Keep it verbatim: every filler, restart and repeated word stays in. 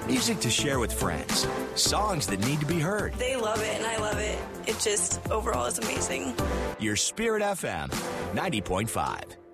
Music to share with friends. Songs that need to be heard. They love it, and I love it. It just overall is amazing. Your Spirit F M, ninety point five.